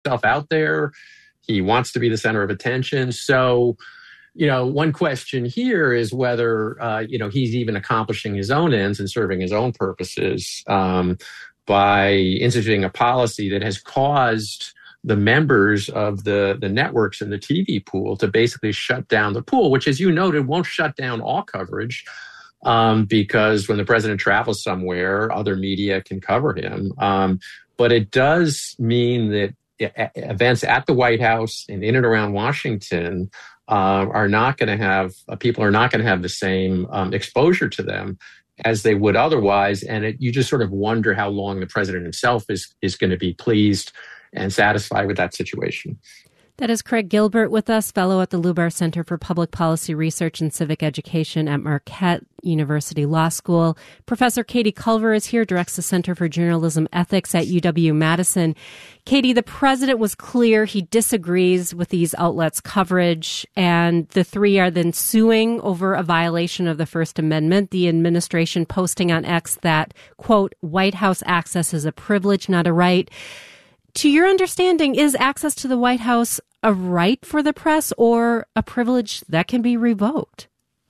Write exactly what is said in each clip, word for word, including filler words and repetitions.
himself out there. He wants to be the center of attention. So, you know, one question here is whether, uh, you know, he's even accomplishing his own ends and serving his own purposes um, by instituting a policy that has caused the members of the, the networks and the T V pool to basically shut down the pool, which, as you noted, won't shut down all coverage um, because when the president travels somewhere, other media can cover him. Um, but it does mean that events at the White House and in and around Washington Uh, are not going to have, uh, people are not going to have the same um, exposure to them as they would otherwise. And it, you just sort of wonder how long the president himself is, is going to be pleased and satisfied with that situation. That is Craig Gilbert with us, fellow at the Lubar Center for Public Policy Research and Civic Education at Marquette University Law School. Professor Katie Culver is here, directs the Center for Journalism Ethics at U W-Madison. Katie, the president was clear he disagrees with these outlets' coverage, and the three are then suing over a violation of the First Amendment, the administration posting on X that, quote, White House access is a privilege, not a right. To your understanding, is access to the White House a right for the press or a privilege that can be revoked?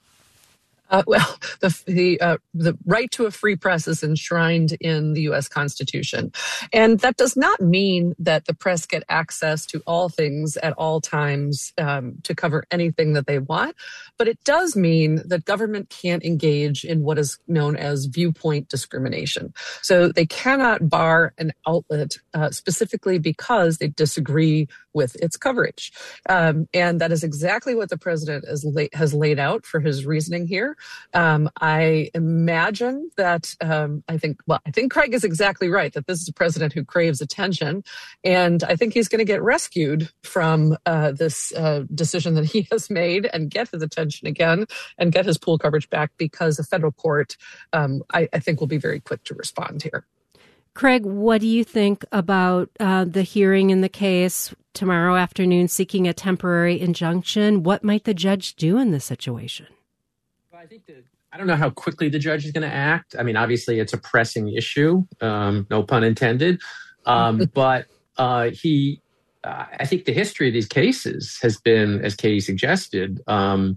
Uh, well, the the uh, the right to a free press is enshrined in the U S Constitution. And that does not mean that the press get access to all things at all times um, to cover anything that they want. But it does mean that government can't engage in what is known as viewpoint discrimination. So they cannot bar an outlet uh, specifically because they disagree with its coverage. Um, and that is exactly what the president has, la- has laid out for his reasoning here. Um, I imagine that, um, I think, well, I think Craig is exactly right, that this is a president who craves attention. And I think he's going to get rescued from uh, this uh, decision that he has made and get his attention again and get his pool coverage back because the federal court, um, I, I think, will be very quick to respond here. Craig, what do you think about uh, the hearing in the case tomorrow afternoon seeking a temporary injunction? What might the judge do in this situation? Well, I think that I don't know how quickly the judge is going to act. I mean, obviously, it's a pressing issue, um, no pun intended. Um, but uh, he, uh, I think the history of these cases has been, as Katie suggested, um,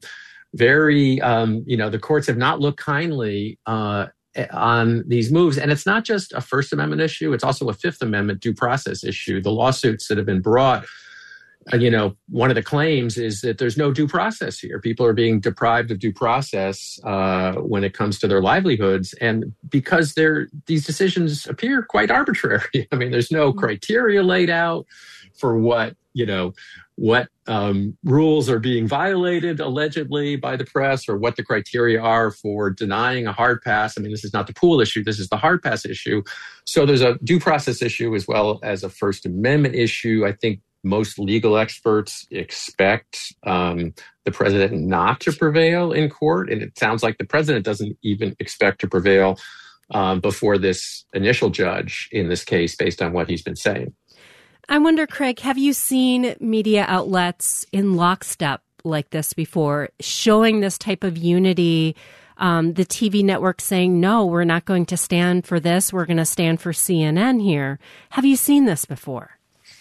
very, um, you know, the courts have not looked kindly uh on these moves. And it's not just a First Amendment issue. It's also a Fifth Amendment due process issue. The lawsuits that have been brought, uh, you know, one of the claims is that there's no due process here. People are being deprived of due process uh, when it comes to their livelihoods. And because they're, these decisions appear quite arbitrary. I mean, there's no criteria laid out for what, you know, what um, rules are being violated allegedly by the press or what the criteria are for denying a hard pass. I mean, this is not the pool issue. This is the hard pass issue. So there's a due process issue as well as a First Amendment issue. I think most legal experts expect um, the president not to prevail in court. And it sounds like the president doesn't even expect to prevail um, before this initial judge in this case based on what he's been saying. I wonder, Craig, have you seen media outlets in lockstep like this before, showing this type of unity? Um, the T V network saying, no, we're not going to stand for this. We're going to stand for C N N here. Have you seen this before?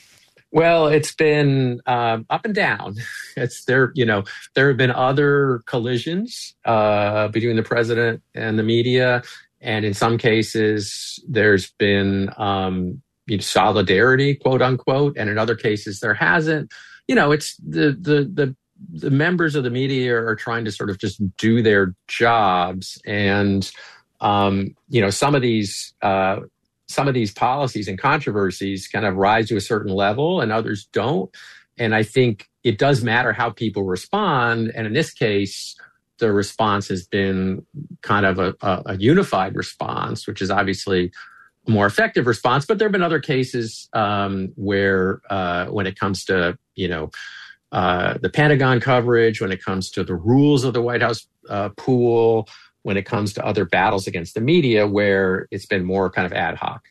Well, it's been um, up and down. It's there, you know, there have been other collisions uh, between the president and the media. And in some cases, there's been um, you know, solidarity, quote unquote. And in other cases, there hasn't. You know, it's the the the the members of the media are trying to sort of just do their jobs. And, um, you know, some of these uh, some of these policies and controversies kind of rise to a certain level and others don't. And I think it does matter how people respond. And in this case, the response has been kind of a, a, a unified response, which is obviously a more effective response. But there have been other cases um, where uh, when it comes to, you know, uh, the Pentagon coverage, when it comes to the rules of the White House uh, pool, when it comes to other battles against the media, where it's been more kind of ad hoc.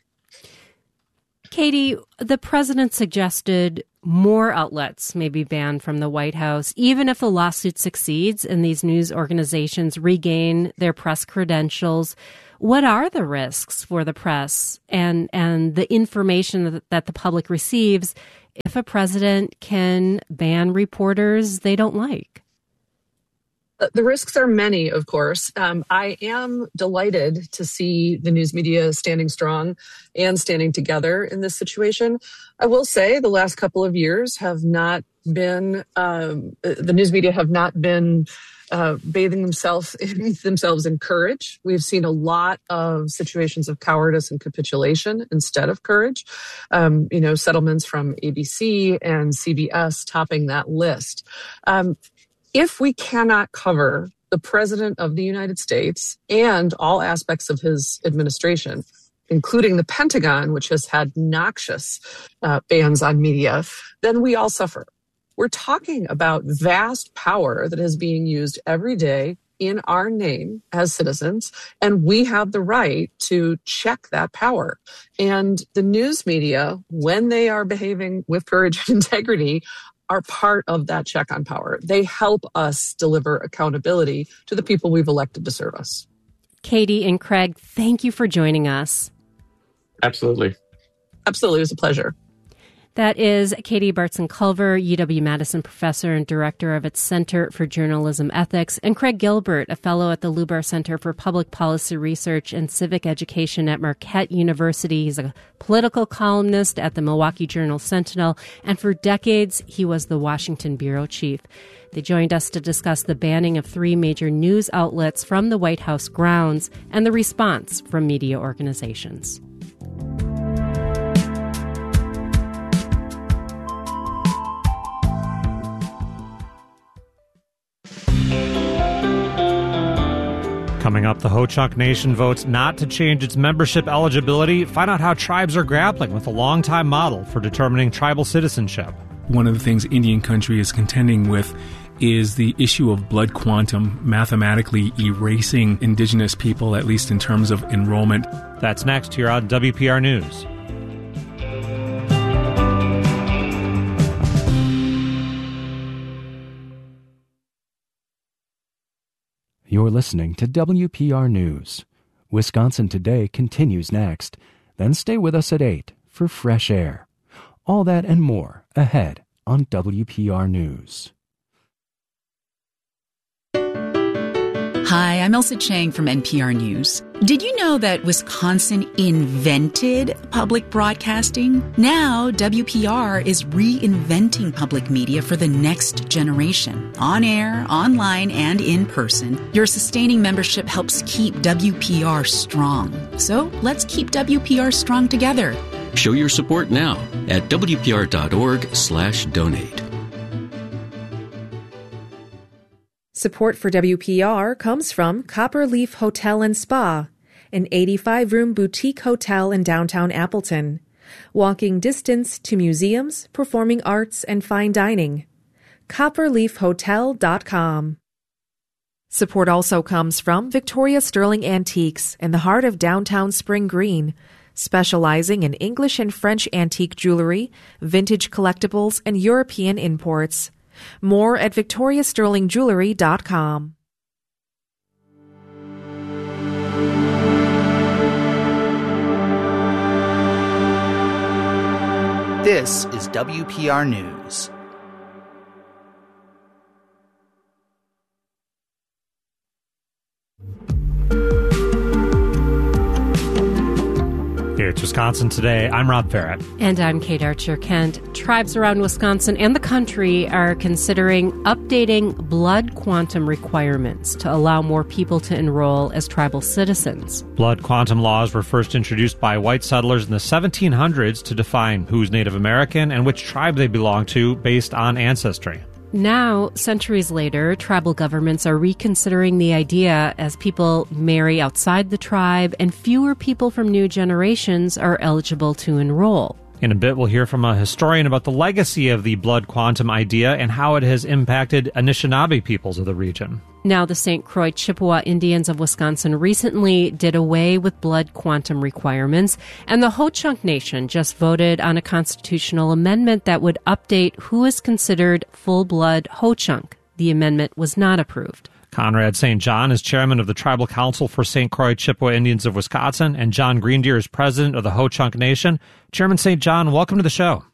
Katie, the president suggested more outlets may be banned from the White House, even if the lawsuit succeeds and these news organizations regain their press credentials. What are the risks for the press and, and the information that, that the public receives if a president can ban reporters they don't like? The risks are many, of course. Um, I am delighted to see the news media standing strong and standing together in this situation. I will say the last couple of years have not been, um, the news media have not been uh, bathing themselves in, themselves in courage. We've seen a lot of situations of cowardice and capitulation instead of courage. Um, you know, settlements from A B C and C B S topping that list. Um, If we cannot cover the President of the United States and all aspects of his administration, including the Pentagon, which has had noxious uh, bans on media, then we all suffer. We're talking about vast power that is being used every day in our name as citizens, and we have the right to check that power. And the news media, when they are behaving with courage and integrity, are part of that check on power. They help us deliver accountability to the people we've elected to serve us. Katie and Craig, thank you for joining us. Absolutely. Absolutely. It was a pleasure. That is Katie Bartson-Culver, U W-Madison professor and director of its Center for Journalism Ethics, and Craig Gilbert, a fellow at the Lubar Center for Public Policy Research and Civic Education at Marquette University. He's a political columnist at the Milwaukee Journal-Sentinel, and for decades, he was the Washington bureau chief. They joined us to discuss the banning of three major news outlets from the White House grounds and the response from media organizations. Coming up, the Ho-Chunk Nation votes not to change its membership eligibility. Find out how tribes are grappling with a long-time model for determining tribal citizenship. One of the things Indian country is contending with is the issue of blood quantum, mathematically erasing indigenous people, at least in terms of enrollment. That's next here on W P R News. You're listening to W P R News. Wisconsin Today continues next. Then stay with us at eight for Fresh Air. All that and more ahead on W P R News. Hi, I'm Elsa Chang from N P R News. Did you know that Wisconsin invented public broadcasting? Now, W P R is reinventing public media for the next generation. On air, online, and in person, your sustaining membership helps keep W P R strong. So let's keep W P R strong together. Show your support now at W P R dot org slash donate. Support for W P R comes from Copperleaf Hotel and Spa, an eighty-five room boutique hotel in downtown Appleton. Walking distance to museums, performing arts, and fine dining. copperleaf hotel dot com. Support also comes from Victoria Sterling Antiques in the heart of downtown Spring Green, specializing in English and French antique jewelry, vintage collectibles, and European imports. More at victoria sterling jewelry dot com. This is W P R News. It's Wisconsin Today. I'm Rob Farrett. And I'm Kate Archer-Kent. Tribes around Wisconsin and the country are considering updating blood quantum requirements to allow more people to enroll as tribal citizens. Blood quantum laws were first introduced by white settlers in the seventeen hundreds to define who's Native American and which tribe they belong to based on ancestry. Now, centuries later, tribal governments are reconsidering the idea as people marry outside the tribe and fewer people from new generations are eligible to enroll. In a bit, we'll hear from a historian about the legacy of the blood quantum idea and how it has impacted Anishinaabe peoples of the region. Now, the Saint Croix Chippewa Indians of Wisconsin recently did away with blood quantum requirements, and the Ho-Chunk Nation just voted on a constitutional amendment that would update who is considered full-blood Ho-Chunk. The amendment was not approved. Conrad Saint John is chairman of the Tribal Council for Saint Croix Chippewa Indians of Wisconsin, and John Greendeer is president of the Ho-Chunk Nation. Chairman Saint John, welcome to the show.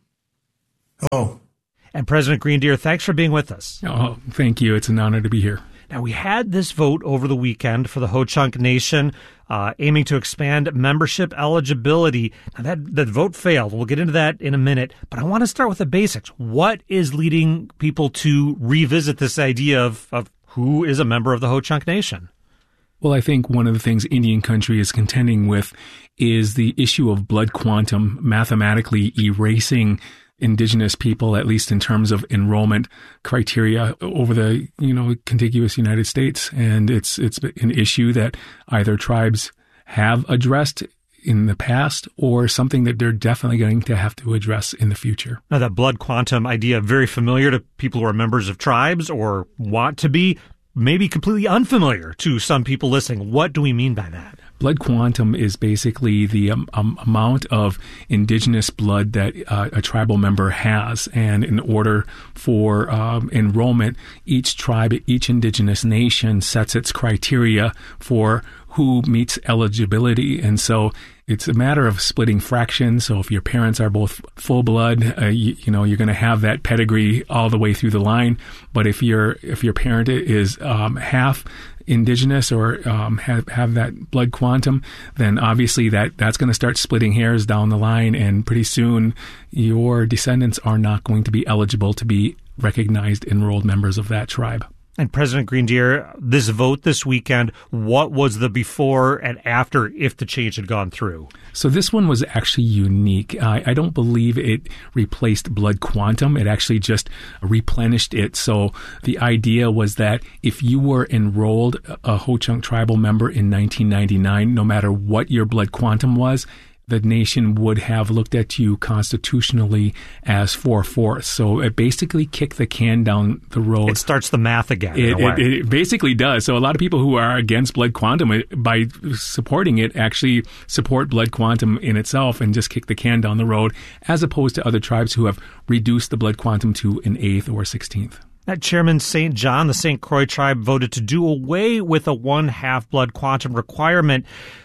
Hello. And President Greendeer, thanks for being with us. Oh, thank you. It's an honor to be here. Now, we had this vote over the weekend for the Ho-Chunk Nation, uh, aiming to expand membership eligibility. Now, that, that vote failed. We'll get into that in a minute, but I want to start with the basics. What is leading people to revisit this idea of, of who is a member of the Ho-Chunk Nation? Well, I think one of the things Indian country is contending with is the issue of blood quantum mathematically erasing Indigenous people, at least in terms of enrollment criteria over the, you know, contiguous United States. And it's it's an issue that either tribes have addressed in the past or something that they're definitely going to have to address in the future. Now, that blood quantum idea, very familiar to people who are members of tribes or want to be, maybe completely unfamiliar to some people listening. What do we mean by that? Blood quantum is basically the um, um, amount of indigenous blood that uh, a tribal member has. And in order for um, enrollment, each tribe, each indigenous nation sets its criteria for who meets eligibility. And so it's a matter of splitting fractions. So if your parents are both full blood, uh, you, you know, you're going to have that pedigree all the way through the line. But if your if your parent is um, half indigenous or um, have have that blood quantum, then obviously that that's going to start splitting hairs down the line, and pretty soon your descendants are not going to be eligible to be recognized enrolled members of that tribe. And President Greendeer, this vote this weekend, what was the before and after if the change had gone through? So this one was actually unique. I, I don't believe it replaced blood quantum. It actually just replenished it. So the idea was that if you were enrolled a Ho-Chunk tribal member in nineteen ninety-nine, no matter what your blood quantum was, the nation would have looked at you constitutionally as four-fourths. So it basically kicked the can down the road. It starts the math again. It, in a way. It, it basically does. So a lot of people who are against blood quantum, by supporting it, actually support blood quantum in itself and just kick the can down the road, as opposed to other tribes who have reduced the blood quantum to an eighth or sixteenth. That Chairman Saint John, the Saint Croix tribe, voted to do away with a one-half blood quantum requirement.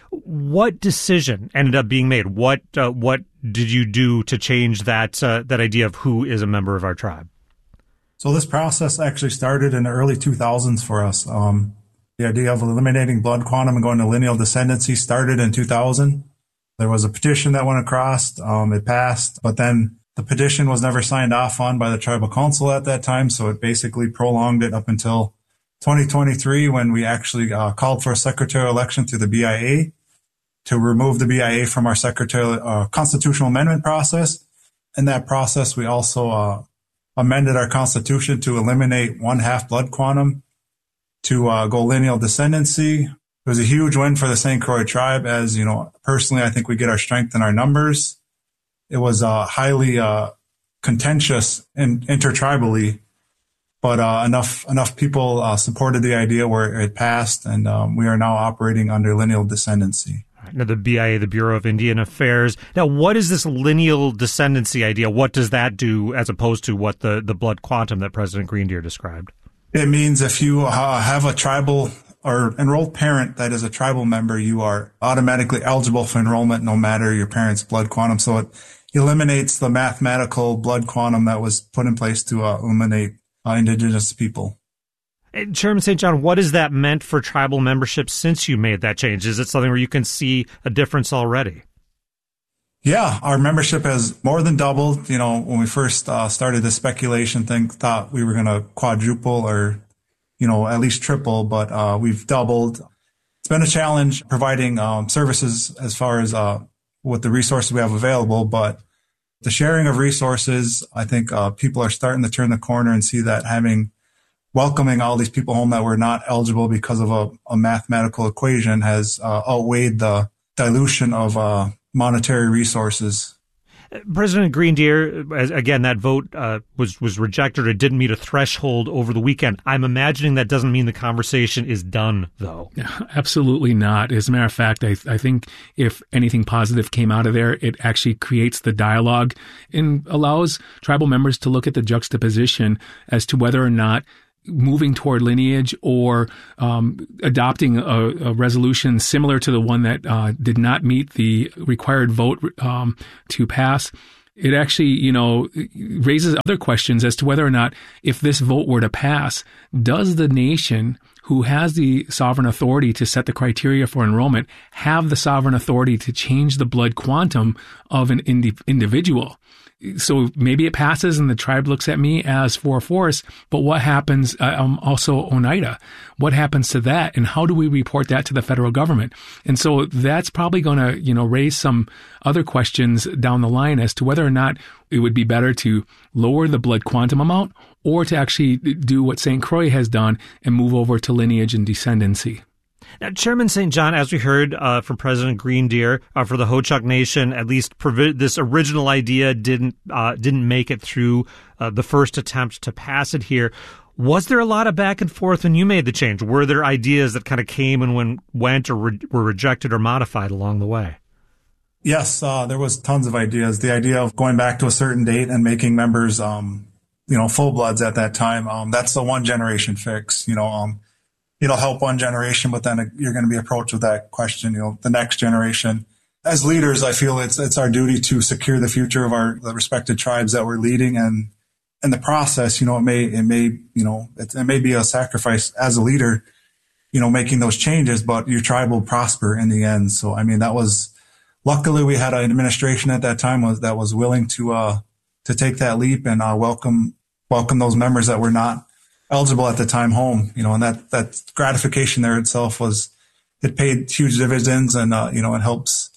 What decision ended up being made? What uh, what did you do to change that uh, that idea of who is a member of our tribe? So this process actually started in the early two thousands for us. Um, the idea of eliminating blood quantum and going to lineal descendancy started in two thousand. There was a petition that went across. Um, it passed, but then the petition was never signed off on by the tribal council at that time, so it basically prolonged it up until twenty twenty-three when we actually uh, called for a secretarial election through the B I A to remove the B I A from our secretarial uh, constitutional amendment process. In that process, we also uh, amended our constitution to eliminate one half blood quantum to uh, go lineal descendancy. It was a huge win for the Saint Croix tribe, as, you know, personally, I think we get our strength in our numbers. It was uh, highly uh, contentious in, intertribally, but uh, enough enough people uh, supported the idea where it passed, and um, we are now operating under lineal descendancy. Now, the B I A, the Bureau of Indian Affairs. Now, what is this lineal descendancy idea? What does that do as opposed to what the, the blood quantum that President Greendeer described? It means if you uh, have a tribal or enrolled parent that is a tribal member, you are automatically eligible for enrollment no matter your parent's blood quantum. So it eliminates the mathematical blood quantum that was put in place to uh, eliminate uh, indigenous people. Chairman Saint John, what has that meant for tribal membership since you made that change? Is it something where you can see a difference already? Yeah, our membership has more than doubled. You know, when we first uh, started the speculation thing, thought we were going to quadruple or, you know, at least triple, but uh, we've doubled. It's been a challenge providing um, services as far as uh, what the resources we have available, but the sharing of resources, I think uh, people are starting to turn the corner and see that having welcoming all these people home that were not eligible because of a, a mathematical equation has uh, outweighed the dilution of uh, monetary resources. President Greendeer, again, that vote uh, was was rejected or didn't meet a threshold over the weekend. I'm imagining that doesn't mean the conversation is done, though. Absolutely not. As a matter of fact, I, I think if anything positive came out of there, it actually creates the dialogue and allows tribal members to look at the juxtaposition as to whether or not moving toward lineage or um, adopting a, a resolution similar to the one that uh, did not meet the required vote um, to pass, it actually, you know, raises other questions as to whether or not, if this vote were to pass, does the nation who has the sovereign authority to set the criteria for enrollment have the sovereign authority to change the blood quantum of an indi- individual? So maybe it passes and the tribe looks at me as for force, but what happens, uh, um, also Oneida, what happens to that, and how do we report that to the federal government? And so that's probably going to, you know, raise some other questions down the line as to whether or not it would be better to lower the blood quantum amount or to actually do what Saint Croix has done and move over to lineage and descendancy. Now, Chairman Saint John, as we heard uh, from President Green Deer, uh, for the Ho-Chunk Nation, at least provi- this original idea didn't uh, didn't make it through uh, the first attempt to pass it here. Was there a lot of back and forth when you made the change? Were there ideas that kind of came and when, went or re- were rejected or modified along the way? Yes, uh, there was tons of ideas. The idea of going back to a certain date and making members, um, you know, full bloods at that time, um, that's the one generation fix, you know, um, it'll help one generation, but then you're going to be approached with that question, you know, the next generation. As leaders, I feel it's it's our duty to secure the future of our the respected tribes that we're leading, and in the process, you know, it may it may you know it, it may be a sacrifice as a leader, you know, making those changes, but your tribe will prosper in the end. So, I mean, that was luckily we had an administration at that time was that was willing to uh to take that leap and uh, welcome welcome those members that were not eligible at the time home, you know, and that, that gratification there itself was, it paid huge dividends, and, uh, you know, it helps,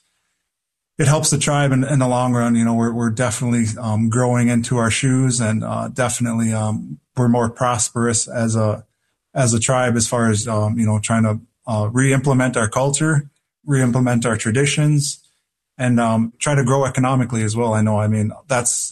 it helps the tribe in, in the long run. You know, we're, we're definitely, um, growing into our shoes, and, uh, definitely, um, we're more prosperous as a, as a tribe as far as, um, you know, trying to, uh, re-implement our culture, re-implement our traditions, and, um, try to grow economically as well. I know, I mean, that's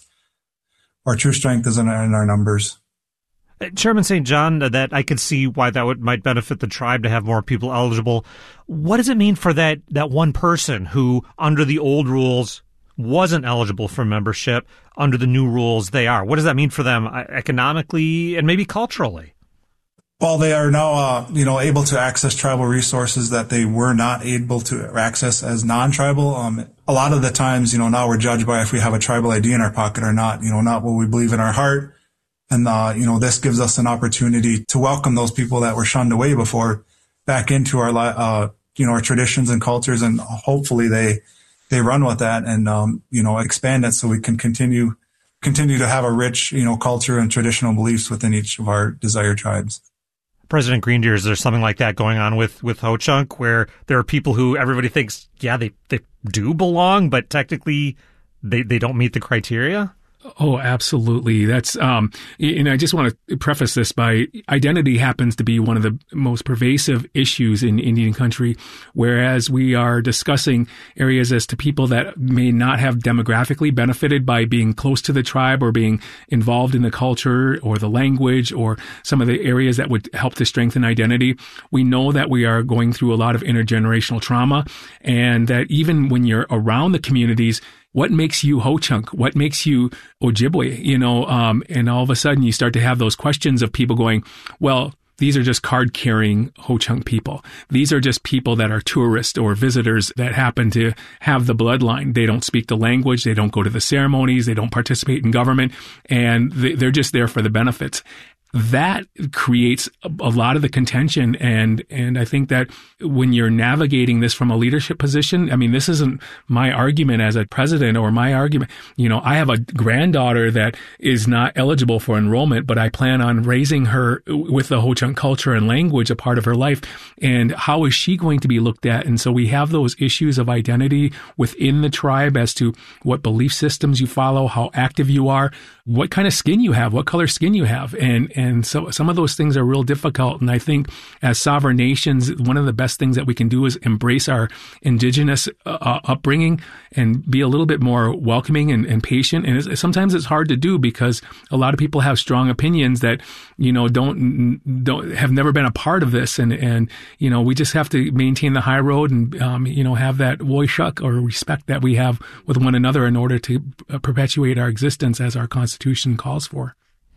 our true strength is in our, in our numbers. Chairman Saint John, that I could see why that would might benefit the tribe to have more people eligible. What does it mean for that that one person who, under the old rules, wasn't eligible for membership? Under the new rules, they are. What does that mean for them economically and maybe culturally? Well, they are now, uh, you know, able to access tribal resources that they were not able to access as non-tribal. Um, a lot of the times, you know, now we're judged by if we have a tribal I D in our pocket or not. You know, not what we believe in our heart. And, uh, you know, this gives us an opportunity to welcome those people that were shunned away before back into our, uh, you know, our traditions and cultures. And hopefully they, they run with that and, um, you know, expand it so we can continue, continue to have a rich, you know, culture and traditional beliefs within each of our desired tribes. President Green Deer, is there something like that going on with, with Ho-Chunk, where there are people who everybody thinks, yeah, they, they do belong, but technically they, they don't meet the criteria? Oh, absolutely. That's, um, and I just want to preface this by identity happens to be one of the most pervasive issues in Indian country, whereas we are discussing areas as to people that may not have demographically benefited by being close to the tribe or being involved in the culture or the language or some of the areas that would help to strengthen identity. We know that we are going through a lot of intergenerational trauma, and that even when you're around the communities, what makes you Ho-Chunk? What makes you Ojibwe? You know, um, and all of a sudden you start to have those questions of people going, well, these are just card-carrying Ho-Chunk people. These are just people that are tourists or visitors that happen to have the bloodline. They don't speak the language. They don't go to the ceremonies. They don't participate in government. And they're just there for the benefits. That creates a lot of the contention. And, and I think that when you're navigating this from a leadership position, I mean, this isn't my argument as a president or my argument. You know, I have a granddaughter that is not eligible for enrollment, but I plan on raising her with the Ho-Chunk culture and language a part of her life. And how is she going to be looked at? And so we have those issues of identity within the tribe as to what belief systems you follow, how active you are, what kind of skin you have, what color skin you have. And, and so some of those things are real difficult. And I think as sovereign nations, one of the best things that we can do is embrace our indigenous uh, upbringing and be a little bit more welcoming and, and patient. And it's, sometimes it's hard to do because a lot of people have strong opinions that, you know, don't, don't have never been a part of this. And, and, you know, we just have to maintain the high road and, um, you know, have that woyshuk or respect that we have with one another in order to perpetuate our existence as our Constitution calls for.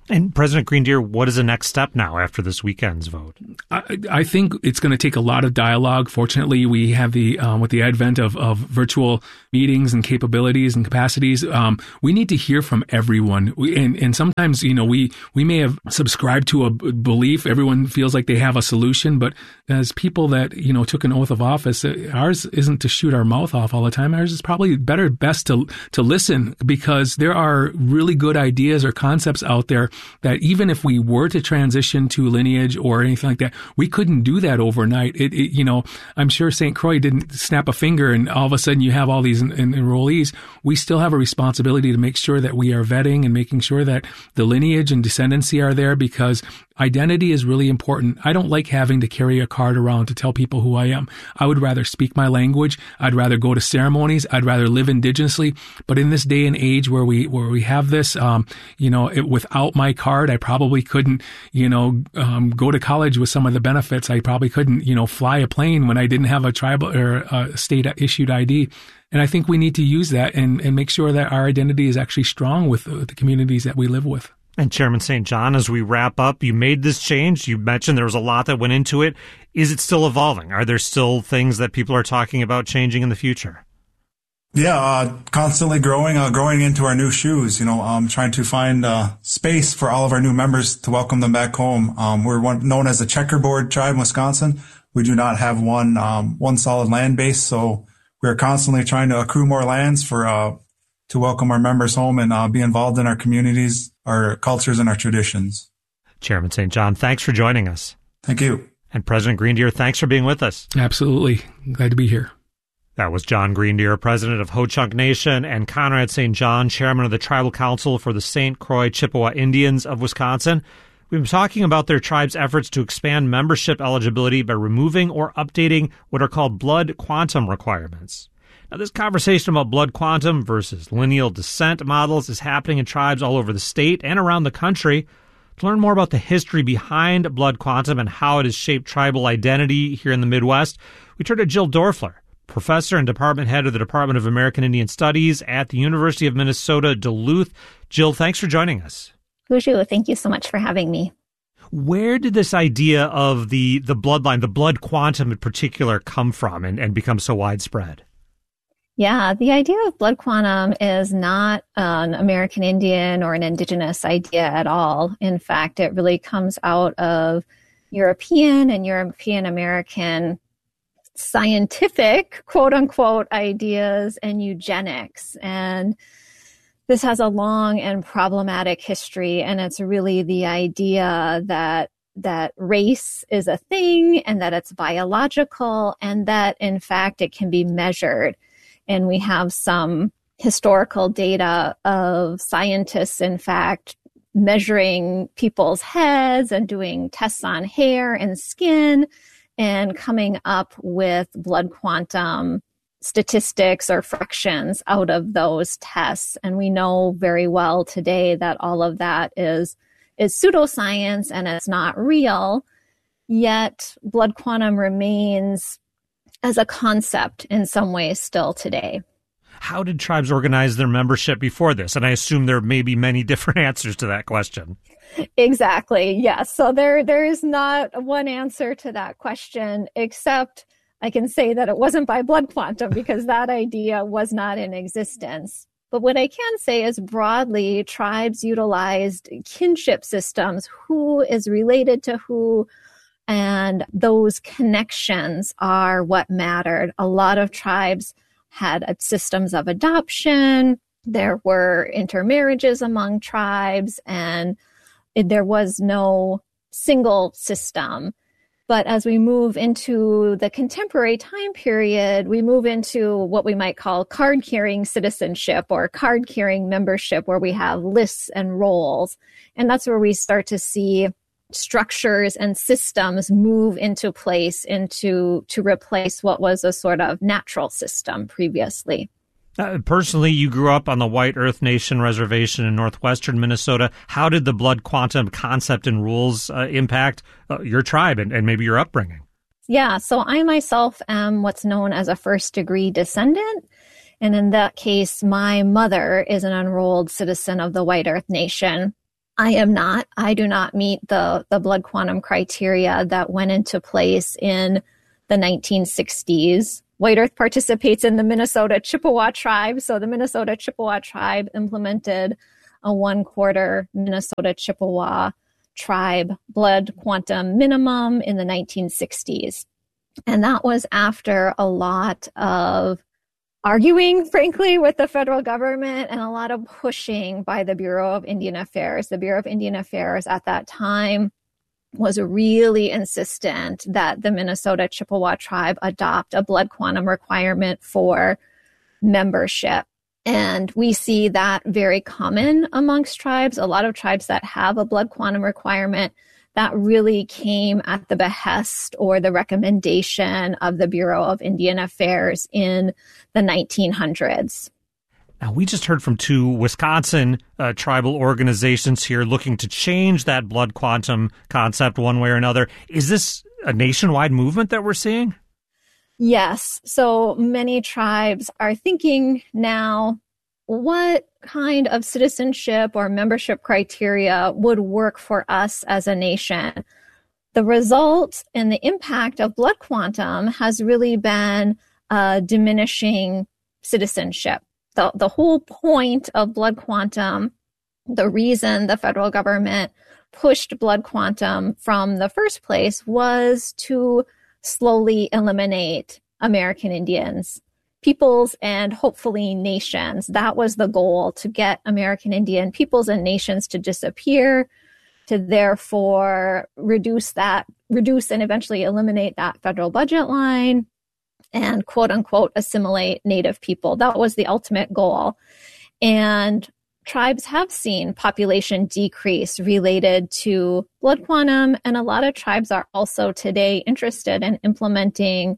And President Greendeer, what is the next step now after this weekend's vote? I, I think it's going to take a lot of dialogue. Fortunately, we have the um, with the advent of, of virtual meetings and capabilities and capacities, um, we need to hear from everyone. We, and, and sometimes, you know, we we may have subscribed to a b- belief. Everyone feels like they have a solution, but as people that, you know, took an oath of office, ours isn't to shoot our mouth off all the time. Ours is probably better, best to to listen, because there are really good ideas or concepts out there that even if we were to transition to lineage or anything like that, we couldn't do that overnight. It, it you know, I'm sure Saint Croix didn't snap a finger and all of a sudden you have all these en- en- enrollees. We still have a responsibility to make sure that we are vetting and making sure that the lineage and descendancy are there, because identity is really important. I don't like having to carry a card around to tell people who I am. I would rather speak my language. I'd rather go to ceremonies. I'd rather live indigenously. But in this day and age where we where we have this, um, you know, it, without my card, I probably couldn't, you know, um, go to college with some of the benefits. I probably couldn't, you know, fly a plane when I didn't have a tribal or a state issued I D. And I think we need to use that and, and make sure that our identity is actually strong with the, the communities that we live with. And Chairman Saint John, as we wrap up, you made this change. You mentioned there was a lot that went into it. Is it still evolving? Are there still things that people are talking about changing in the future? Yeah, uh, constantly growing, uh, growing into our new shoes, you know, um, trying to find uh, space for all of our new members to welcome them back home. Um, we're one, known as a checkerboard tribe in Wisconsin. We do not have one, um, one solid land base. So we're constantly trying to accrue more lands for, uh, to welcome our members home and uh, be involved in our communities, our cultures, and our traditions. Chairman Saint John, thanks for joining us. Thank you. And President Greendeer, thanks for being with us. Absolutely. Glad to be here. That was John Greendeer, president of Ho-Chunk Nation, and Conrad Saint John, chairman of the Tribal Council for the Saint Croix Chippewa Indians of Wisconsin. We've been talking about their tribe's efforts to expand membership eligibility by removing or updating what are called blood quantum requirements. Now, this conversation about blood quantum versus lineal descent models is happening in tribes all over the state and around the country. To learn more about the history behind blood quantum and how it has shaped tribal identity here in the Midwest, we turn to Jill Dorfler, professor and department head of the Department of American Indian Studies at the University of Minnesota, Duluth. Jill, thanks for joining us. Guju, thank you so much for having me. Where did this idea of the, the bloodline, the blood quantum in particular, come from and, and become so widespread? Yeah, the idea of blood quantum is not an American Indian or an indigenous idea at all. In fact, it really comes out of European and European American scientific, quote unquote, ideas and eugenics. And this has a long and problematic history. And it's really the idea that that race is a thing and that it's biological and that, in fact, it can be measured. And we have some historical data of scientists, in fact, measuring people's heads and doing tests on hair and skin and coming up with blood quantum statistics or fractions out of those tests. And we know very well today that all of that is, is pseudoscience and it's not real. Yet blood quantum remains as a concept in some ways still today. How did tribes organize their membership before this? And I assume there may be many different answers to that question. Exactly. Yes. So there, there is not one answer to that question, except I can say that it wasn't by blood quantum because that idea was not in existence. But what I can say is broadly, tribes utilized kinship systems, who is related to who, and those connections are what mattered. A lot of tribes had systems of adoption. There were intermarriages among tribes, and there was no single system. But as we move into the contemporary time period, we move into what we might call card-carrying citizenship or card-carrying membership, where we have lists and roles. And that's where we start to see structures and systems move into place into to replace what was a sort of natural system previously. Uh, personally, you grew up on the White Earth Nation Reservation in northwestern Minnesota. How did the blood quantum concept and rules uh, impact uh, your tribe and, and maybe your upbringing? Yeah, so I myself am what's known as a first degree descendant. And in that case, my mother is an enrolled citizen of the White Earth Nation. I am not. I do not meet the, the blood quantum criteria that went into place in the nineteen sixties. White Earth participates in the Minnesota Chippewa tribe. So the Minnesota Chippewa tribe implemented a one quarter Minnesota Chippewa tribe blood quantum minimum in the nineteen sixties. And that was after a lot of arguing, frankly, with the federal government and a lot of pushing by the Bureau of Indian Affairs. The Bureau of Indian Affairs at that time was really insistent that the Minnesota Chippewa tribe adopt a blood quantum requirement for membership. And we see that very common amongst tribes. A lot of tribes that have a blood quantum requirement that really came at the behest or the recommendation of the Bureau of Indian Affairs in the nineteen hundreds. Now, we just heard from two Wisconsin uh, tribal organizations here looking to change that blood quantum concept one way or another. Is this a nationwide movement that we're seeing? Yes. So many tribes are thinking now, what kind of citizenship or membership criteria would work for us as a nation? The result and the impact of blood quantum has really been uh, diminishing citizenship. The, the whole point of blood quantum, the reason the federal government pushed blood quantum from the first place was to slowly eliminate American Indians, peoples, and hopefully nations. That was the goal, to get American Indian peoples and nations to disappear, to therefore reduce that, reduce and eventually eliminate that federal budget line and quote unquote assimilate Native people. That was the ultimate goal. And tribes have seen population decrease related to blood quantum, and a lot of tribes are also today interested in implementing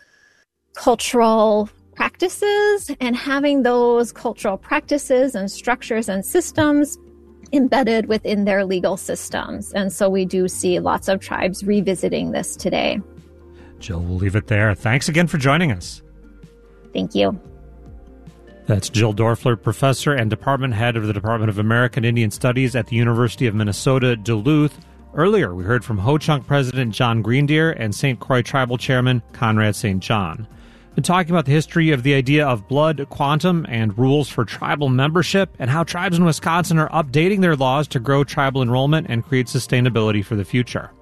cultural practices and having those cultural practices and structures and systems embedded within their legal systems. And so we do see lots of tribes revisiting this today. Jill, we'll leave it there. Thanks again for joining us. Thank you. That's Jill Doerfler, professor and department head of the Department of American Indian Studies at the University of Minnesota, Duluth. Earlier, we heard from Ho-Chunk President John Greendeer and Saint Croix Tribal Chairman Conrad Saint John. Been talking about the history of the idea of blood quantum and rules for tribal membership, and how tribes in Wisconsin are updating their laws to grow tribal enrollment and create sustainability for the future.